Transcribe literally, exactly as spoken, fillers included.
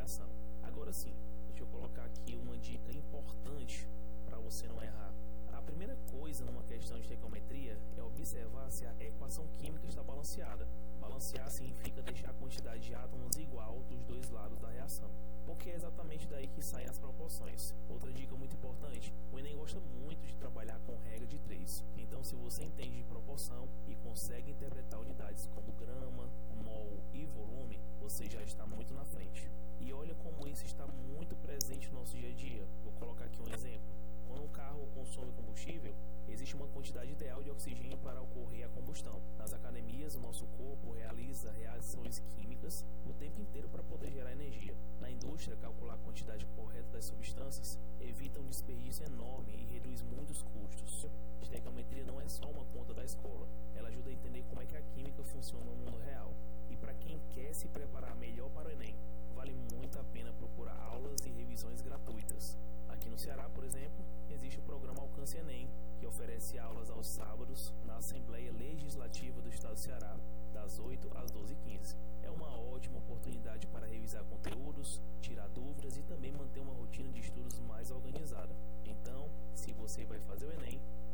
reação. Agora sim, deixa eu colocar aqui uma dica importante para você não errar. A primeira coisa numa questão de estequiometria é observar se a equação química está balanceada. Balancear significa deixar a quantidade de átomos igual dos dois lados da reação, porque é exatamente daí que saem as proporções. Outra dica muito importante: o Enem gosta muito de trabalhar com regra de três. Então, se você entende de proporção e consegue interpretar unidades como grama, mol e volume, você já está muito na frente. E olha como isso está muito presente no nosso dia a dia. Vou colocar aqui um exemplo. Quando um carro consome combustível, existe uma quantidade ideal de oxigênio para ocorrer a combustão. Nas academias, o nosso corpo realiza reações químicas o tempo inteiro para poder gerar energia. Na indústria, calcular a quantidade correta das substâncias evita um desperdício enorme e reduz muitos custos. Estequiometria não é só uma conta da escola, ela ajuda a entender como é que a química funciona no mundo real. E para quem quer se preparar melhor para o Enem, vale muito a pena procurar aulas e revisões gratuitas. Aqui no Ceará, por exemplo, existe o programa Alcance Enem, que oferece aulas aos sábados na Assembleia Legislativa do Estado do Ceará, das oito às doze e quinze. É uma ótima oportunidade para revisar conteúdos, tirar dúvidas e também manter uma rotina de estudos mais organizada. Então, se você vai fazer o Enem,